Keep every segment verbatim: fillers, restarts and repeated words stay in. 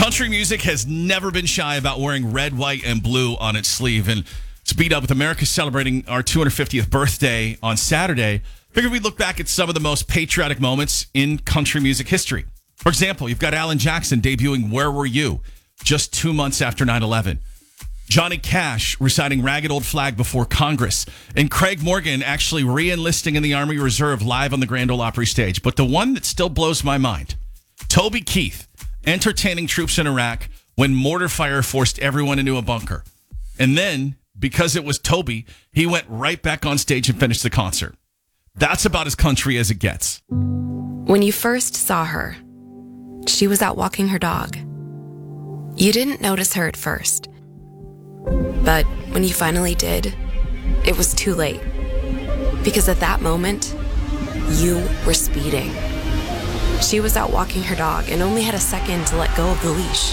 Country music has never been shy about wearing red, white, and blue on its sleeve. And to beat up with America celebrating our two hundred fiftieth birthday on Saturday, figured we'd look back at some of the most patriotic moments in country music history. For example, you've got Alan Jackson debuting Where Were You just two months after nine eleven. Johnny Cash reciting Ragged Old Flag before Congress. And Craig Morgan actually re-enlisting in the Army Reserve live on the Grand Ole Opry stage. But the one that still blows my mind, Toby Keith entertaining troops in Iraq when mortar fire forced everyone into a bunker. And then, because it was Toby, he went right back on stage and finished the concert. That's about as country as it gets. When you first saw her, she was out walking her dog. You didn't notice her at first. But when you finally did, it was too late. Because at that moment, you were speeding. She was out walking her dog and only had a second to let go of the leash.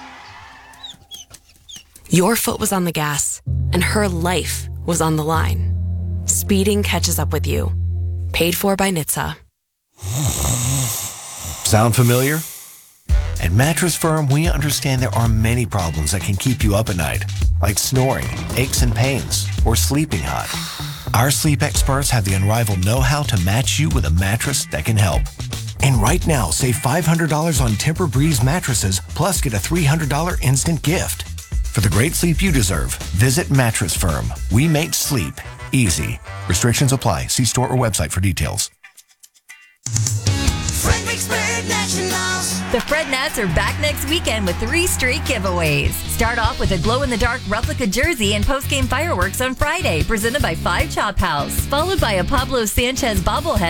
Your foot was on the gas, and her life was on the line. Speeding catches up with you. Paid for by N H T S A. Sound familiar? At Mattress Firm, we understand there are many problems that can keep you up at night, like snoring, aches and pains, or sleeping hot. Our sleep experts have the unrivaled know-how to match you with a mattress that can help. And right now, save five hundred dollars on Tempur-Breeze mattresses, plus get a three hundred dollars instant gift. For the great sleep you deserve, visit Mattress Firm. We make sleep easy. Restrictions apply. See store or website for details. The Fred Nats are back next weekend with three straight giveaways. Start off with a glow-in-the-dark replica jersey and post-game fireworks on Friday, presented by Five Chop House, followed by a Pablo Sanchez bobblehead